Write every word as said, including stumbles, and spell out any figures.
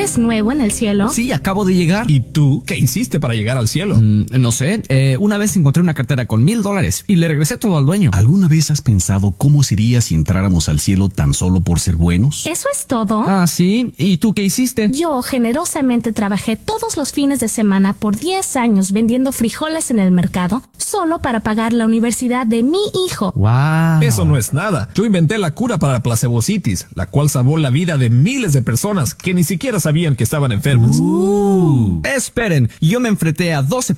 ¿Eres nuevo en el cielo? Sí, acabo de llegar. ¿Y tú qué hiciste para llegar al cielo? Mm, no sé, eh, una vez encontré una cartera con mil dólares y le regresé todo al dueño. ¿Alguna vez has pensado cómo sería si entráramos al cielo tan solo por ser buenos? ¿Eso es todo? Ah, sí. ¿Y tú qué hiciste? Yo generosamente trabajé todos los fines de semana por diez años vendiendo frijoles en el mercado solo para pagar la universidad de mi hijo. Wow. Eso no es nada. Yo inventé la cura para placebocitis, la cual salvó la vida de miles de personas que ni siquiera sabían que estaban enfermas. Uh. Esperen, yo me enfrenté a doce